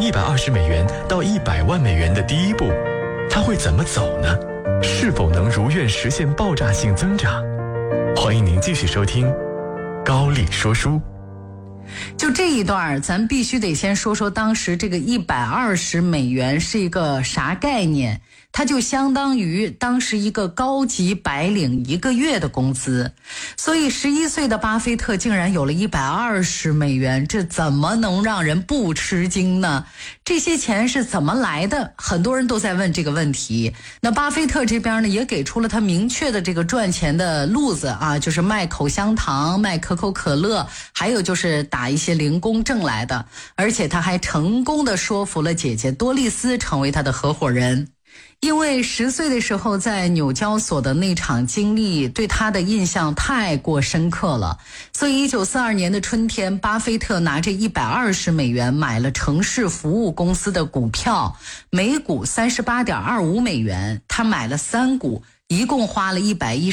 120美元到100万美元的第一步，他会怎么走呢？是否能如愿实现爆炸性增长？欢迎您继续收听高丽说书。 就这一段咱必须得先说说当时这个120美元是一个啥概念。它就相当于当时一个高级白领1个月的工资，所以11岁的巴菲特竟然有了120美元，这怎么能让人不吃惊呢？这些钱是怎么来的？很多人都在问这个问题。那巴菲特这边呢，也给出了他明确的这个赚钱的路子啊，就是卖口香糖、卖可口可乐，还有就是打一些零工挣来的。而且他还成功的说服了姐姐多丽丝成为他的合伙人。因为10岁的时候在纽交所的那场经历对他的印象太过深刻了，所以1942年的春天，巴菲特拿着120美元买了城市服务公司的股票，每股38.25美元，他买了3股，一共花了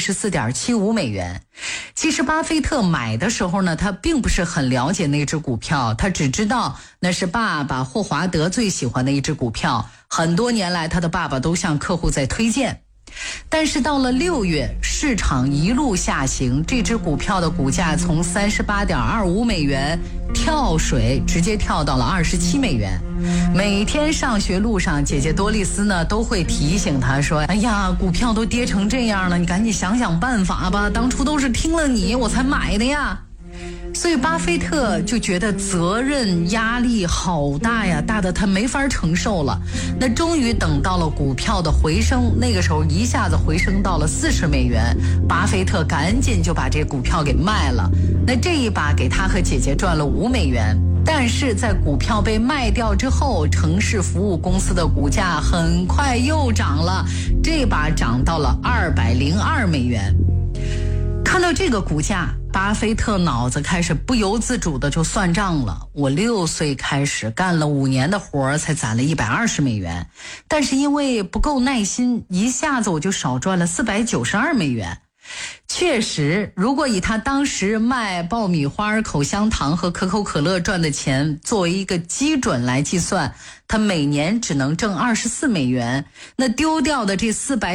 114.75美元。其实巴菲特买的时候呢，他并不是很了解那只股票，他只知道那是爸爸霍华德最喜欢的一只股票，很多年来他的爸爸都向客户在推荐。但是到了6月，市场一路下行，这只股票的股价从38.25美元跳水，直接跳到了27美元。每天上学路上，姐姐多丽丝呢都会提醒他说，哎呀，股票都跌成这样了，你赶紧想想办法吧，当初都是听了你我才买的呀。所以巴菲特就觉得责任压力好大呀，大的他没法承受了。那终于等到了股票的回升，那个时候一下子回升到了40美元，巴菲特赶紧就把这股票给卖了。那这一把给他和姐姐赚了5美元。但是在股票被卖掉之后，城市服务公司的股价很快又涨了，这把涨到了202美元。看到这个股价，巴菲特脑子开始不由自主的就算账了。我6岁开始干了5年的活才攒了120美元，但是因为不够耐心，一下子我就少赚了492美元。确实，如果以他当时卖爆米花、口香糖和可口可乐赚的钱作为一个基准来计算，他每年只能挣24美元，那丢掉的这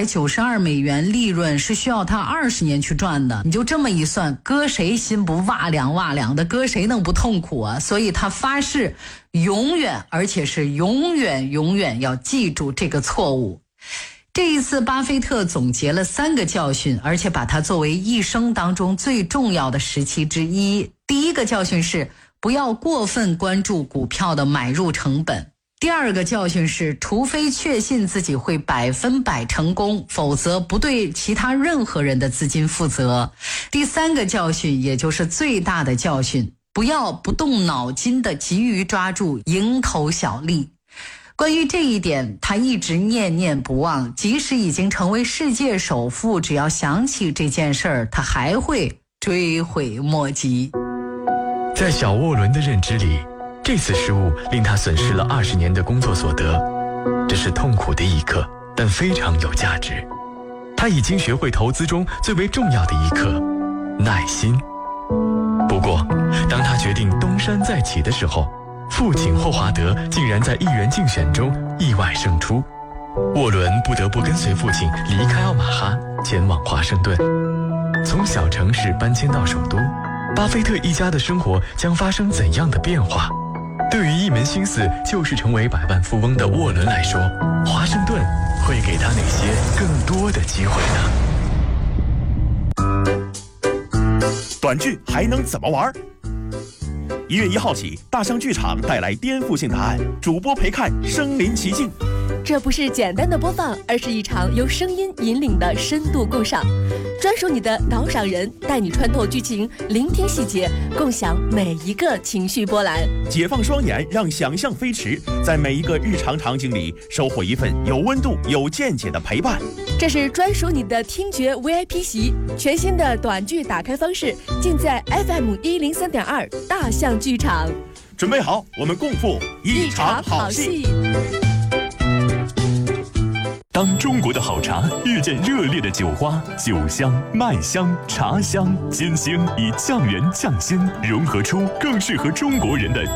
492美元利润是需要他20年去赚的。你就这么一算，搁谁心不哇凉哇凉的，搁谁能不痛苦啊？所以他发誓永远，而且是永远永远要记住这个错误。这一次巴菲特总结了3个教训，而且把它作为一生当中最重要的时期之一。第一个教训是不要过分关注股票的买入成本。第二个教训是，除非确信自己会100%成功，否则不对其他任何人的资金负责。第3个教训，也就是最大的教训，不要不动脑筋的急于抓住蝇头小利。关于这一点，他一直念念不忘，即使已经成为世界首富，只要想起这件事儿，他还会追悔莫及。 在小沃伦的认知里，这次失误令他损失了20年的工作所得，这是痛苦的一刻，但非常有价值。他已经学会投资中最为重要的一课——耐心。不过，当他决定东山再起的时候，父亲霍华德竟然在议员竞选中意外胜出，沃伦不得不跟随父亲离开奥马哈，前往华盛顿。从小城市搬迁到首都，巴菲特一家的生活将发生怎样的变化？对于一门心思就是成为百万富翁的沃伦来说，华盛顿会给他哪些更多的机会呢？短剧还能怎么玩？1月1号起，大象剧场带来颠覆性答案，主播陪看身临其境。 这不是简单的播放，而是一场由声音引领的深度共赏，专属你的导赏人，带你穿透剧情，聆听细节，共享每一个情绪波澜。 解放双眼，让想象飞驰，在每一个日常场景里收获一份有温度、有见解的陪伴。 这是专属你的听觉 VIP 席，全新的短剧打开方式，尽在 FM103.2大象剧场。 准备好，我们共赴一场好戏。 当中国的好茶遇见热烈的酒花，酒香、麦香、茶香、金星以酱源酱鲜融合出更适合中国人的